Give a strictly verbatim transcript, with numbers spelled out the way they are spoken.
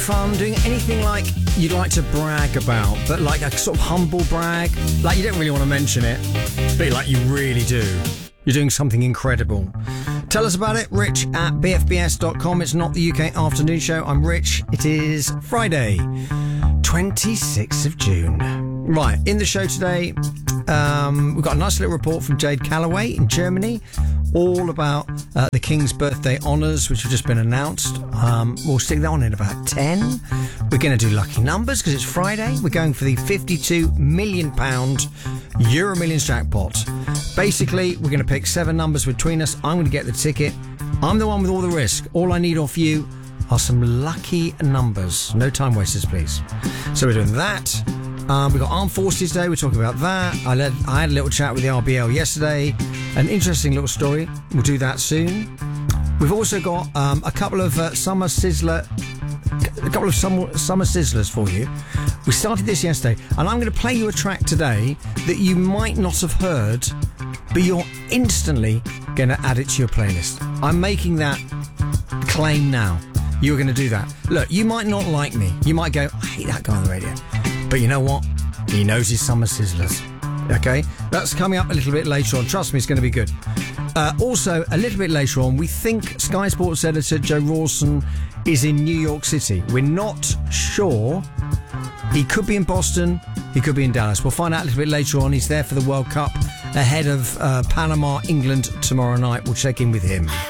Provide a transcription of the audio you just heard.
Fun doing anything like you'd like to brag about, but like a sort of humble brag, like you don't really want to mention it, but like you really do. You're doing something incredible. Tell us about it, Rich at b f b s dot com. It's not the U K afternoon show. I'm Rich. It is Friday, twenty-sixth of June. Right, in the show today, um, we've got a nice little report from Jade Calloway in Germany, all about uh, the King's birthday honours, which have just been announced. Um, we'll stick that on in about ten. We're going to do lucky numbers because it's Friday. We're going for the fifty-two million pounds Euro Millions jackpot. Basically, we're going to pick seven numbers between us. I'm going to get the ticket. I'm the one with all the risk. All I need off you are some lucky numbers. No time wasters, please. So we're doing that. Um, we've got Armed Forces Day. We're talking about that. I, led, I had a little chat with the R B L yesterday. An interesting little story. We'll do that soon. We've also got um, a couple of uh, summer sizzler, a couple of summer, summer sizzlers for you. We started this yesterday, and I'm going to play you a track today that you might not have heard, but you're instantly going to add it to your playlist. I'm making that claim now. You're going to do that. Look, you might not like me. You might go, I hate that guy on the radio. But you know what? He knows his summer sizzlers. Okay? That's coming up a little bit later on. Trust me, it's going to be good. Uh, also, a little bit later on, we think Sky Sports editor Joe Rawson is in New York City. We're not sure. He could be in Boston. He could be in Dallas. We'll find out a little bit later on. He's there for the World Cup ahead of uh, Panama, England tomorrow night. We'll check in with him.